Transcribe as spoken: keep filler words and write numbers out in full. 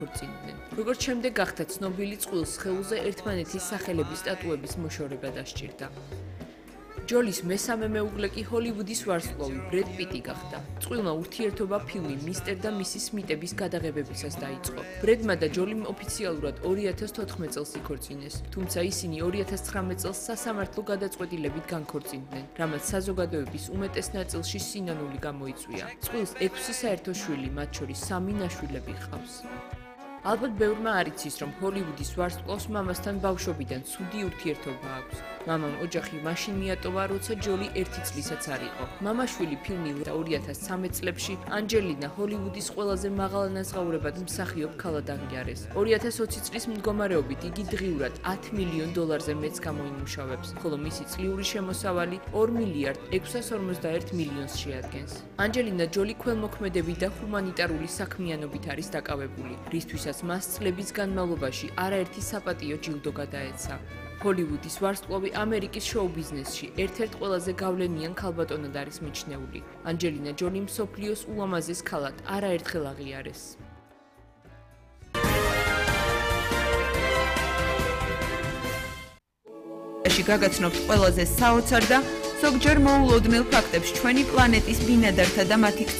ქორწინდნენ. როგორც შემდეგ გახდა ცნობილი, წყვილს სხეულზე ერთმანეთის სახელების სტატუების მოშორება დასჭირდა. ჯოლის მესამე მეუღლე კი ჰოლივუდის ვარსკვლავი ბრედ პიტი გახდა. წყვილმა ურთიერთობა ფილმი მისტერ და მისის სმიტების გადაღებებისას დაიწყო. ბრედმა და ჯოლიმ ოფიციალურად ორი ათას თოთხმეტ წელს იქორწინეს, თუმცა ისინი ორი ათას ცხრამეტ წელს სასამართლო გადაწყვეტილებით განქორწინდნენ, რამაც საზოგადოების უმეტეს ნაწილში სინანული გამოიწვია. წყვილს ექვსი საერთო შვილი, მათ შორის სამი ნაშვილები ჰყავს. ალბათ ბევრმა არ იცის, რომ ჰოლივუდის ვარსკვლავს მამასთან ბავშვობიდან ცუდი ურთიერთობა აქვს. მამამ ოჯახი მაშინ მიატოვა, როცა ჯოლი ერთი წლისაც არ იყო. მამაშვილი ფილმი ორი ათას ცხრამეტ წლებში ანჯელინა ჰოლივუდის ყველაზე მაღალანაზღაურებად მსახიობ ქალად აღიარეს. ორი ათას ოცი წლის მდგომარეობით იგი დღიურად ათ მილიონ დოლარზე მეც გამოიმუშავებს, ხოლო მისი წლიური შემოსავალი ორ მილიარდ ექვსას ორმოცდაერთ მილიონს შეადგენს. ანჯელინა ჯოლი ქველმოქმედებით და ჰუმანიტარული საქმიანობით არის დაკავებული, რისთვისაც მას წლების განმავლობაში არაერთი საპატიო ჯილდო გადაეცა. ჰოლივუდის ვარსკვლავი ამერიკის შოუ-ბიზნესში ერთ-ერთ ყველაზე გავლენიან ქალბატონად არის მიჩნეული. ანჯელინა ჯოლი მსოფლიოს ულამაზეს ქალად არაერთხელ აღიარეს. გაგაცნობთ ყველაზე საოცარ და ზოგჯერ მოულოდნელ ფაქტებს ჩვენი პლანეტის ბინადართა და მათი